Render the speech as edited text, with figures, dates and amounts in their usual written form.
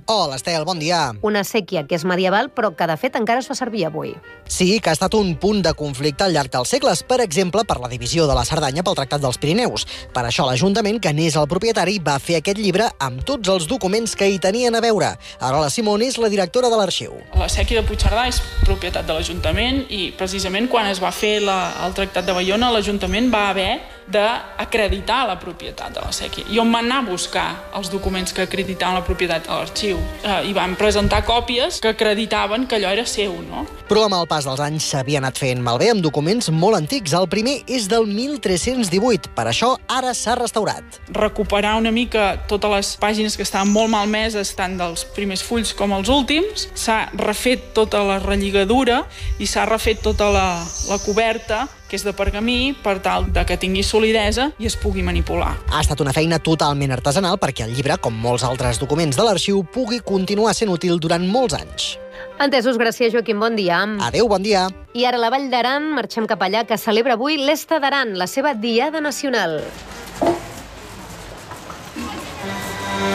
Hola, Estel, bon dia. Una séquia que és medieval, però que de fet encara es fa servir avui. Sí, que ha estat un punt de conflicte al llarg dels segles, per exemple, per la divisió de la Cerdanya pel Tractat dels Pirineus. Per això l'Ajuntament, que n'és el propietari, va fer aquest llibre amb tots els documents que hi tenien a veure. Arola Simón és la directora de l'arxiu. La séquia de Puigcerdà és propietat de l'Ajuntament i precisament quan es va fer el Tractat de Baiona, l'Ajuntament va haver d'acreditar la propietat de la séquia. I on van anar a buscar els documents que acreditaven la propietat a l'arxiu? I van presentar còpies que acreditaven que allò era seu, no? Però amb el pas dels anys s'havia anat fent malbé amb documents molt antics. El primer és del 1318, per això ara s'ha restaurat. Recuperar una mica totes les pàgines que estaven molt malmeses, tant dels primers fulls com els últims. S'ha refet tota la relligadura i s'ha refet tota la coberta, que és de pergamí, per tal que tingui solidesa i es pugui manipular. Ha estat una feina totalment artesanal perquè el llibre, com molts altres documents de l'arxiu, pugui continuar sent útil durant molts anys. Entesos, gràcies, Joaquim, bon dia. Adéu, bon dia. I ara a la Vall d'Aran marxem cap allà, que celebra avui l'Esta d'Aran, la seva Diada Nacional.